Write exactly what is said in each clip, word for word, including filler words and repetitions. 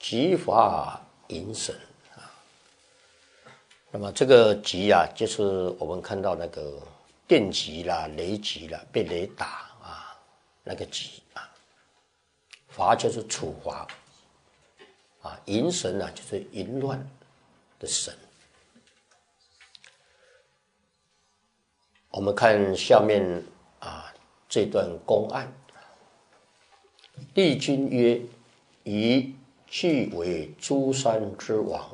极法淫神啊。那么这个极啊，就是我们看到那个电极啦、雷击啦，被雷打啊，那个极啊。罚就是处罚啊，淫神啊就是淫乱的神。我们看下面啊这段公案，帝君曰：宜俱为诸山之王。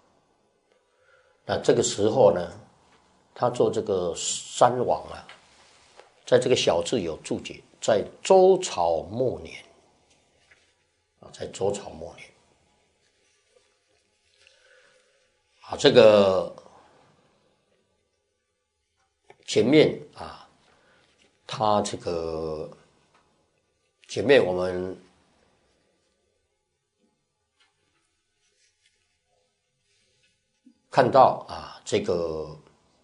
那这个时候呢，他做这个山王啊，在这个小字有注解，在周朝末年啊，在周朝末年啊，这个前面啊，他这个前面我们看到啊，这个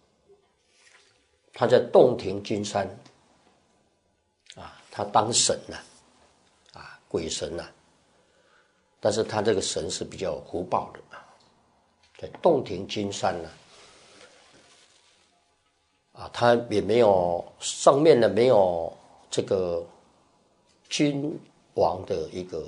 他在洞庭金山啊，他当神呐、啊，啊，鬼神呐、啊，但是他这个神是比较狐暴的啊，在洞庭金山呢、啊，啊，他也没有上面呢没有这个君王的一个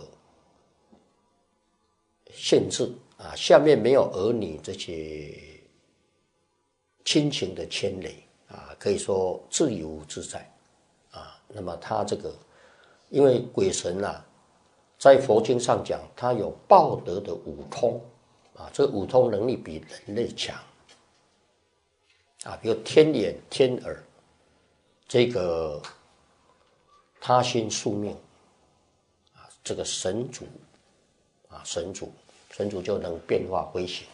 限制啊，下面没有儿女这些亲情的牵累啊，可以说自由自在啊。那么他这个，因为鬼神啊，在佛经上讲，他有报德的五通啊，这个五通能力比人类强啊，比如天眼、天耳，这个他心宿命啊，这个神主啊，神主。神主就能变化飞行，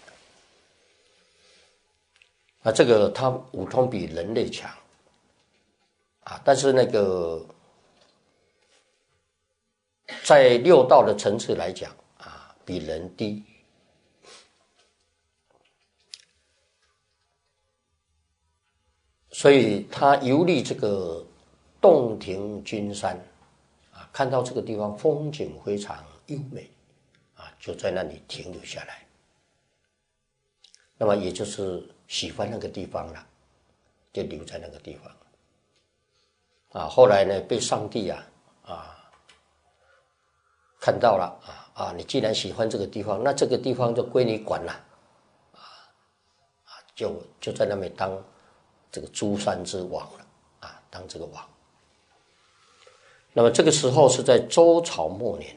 那这个他五通比人类强啊，但是那个在六道的层次来讲啊，比人低，所以他游历这个洞庭君山啊，看到这个地方风景非常优美。就在那里停留下来，那么也就是喜欢那个地方了，就留在那个地方。啊，后来呢，被上帝啊啊看到了啊啊，你既然喜欢这个地方，那这个地方就归你管了，啊啊，就就在那边当这个诸山之王了啊，当这个王。那么这个时候是在周朝末年。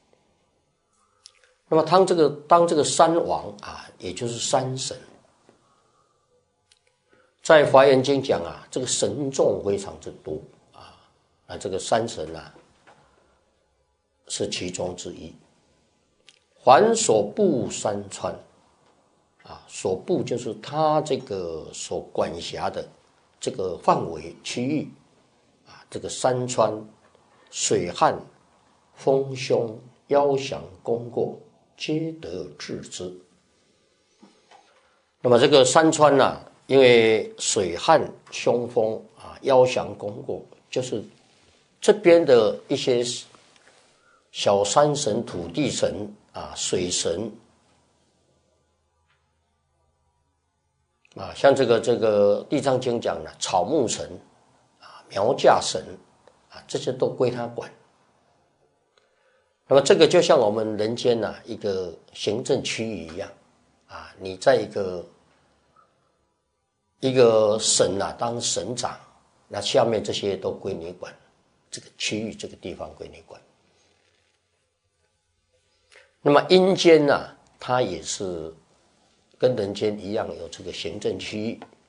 那么当这个当这个山王啊，也就是山神，在华严经讲啊，这个神众非常之多啊，那这个山神啊是其中之一。环所布山川啊，所布就是他这个所管辖的这个范围区域啊，这个山川、水旱、丰凶、夭祥、功过。皆得治之。那么这个山川呢、啊，因为水旱、凶风啊、夭祥、功过，就是这边的一些小山神、土地神啊、水神啊，像这个这个《地藏经》讲的草木神啊、苗稼神啊，这些都归他管。那么这个就像我们人间啊一个行政区域一样啊，你在一个一个省啊当省长，那下面这些都归你管，这个区域这个地方归你管。那么阴间啊，它也是跟人间一样有这个行政区域